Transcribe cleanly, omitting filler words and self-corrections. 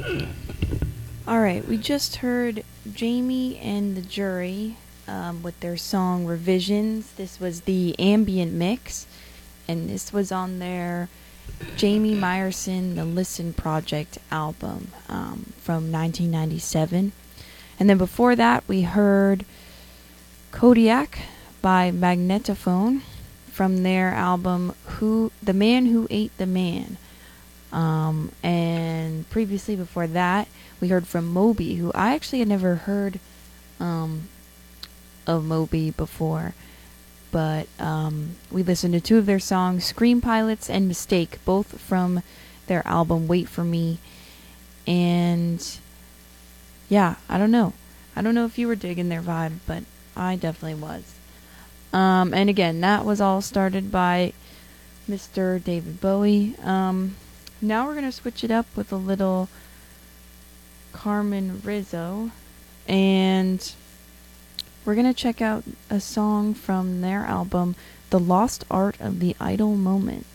Alright, we just heard Jamie and the Jury with their song Revisions. This was the ambient mix, and this was on their Jamie Meyerson The Listen Project album from 1997. And then before that, we heard Kodiak by Magnetophone from their album The Man Who Ate the Man. And previously before that, we heard from Moby, who I actually had never heard of Moby before. But we listened to two of their songs, Scream Pilots and Mistake, both from their album Wait For Me. And yeah, I don't know. I don't know if you were digging their vibe, but I definitely was. And again, that was all started by Mr. David Bowie. Now we're going to switch it up with a little Carmen Rizzo. And we're going to check out a song from their album, The Lost Art of the Idle Moment.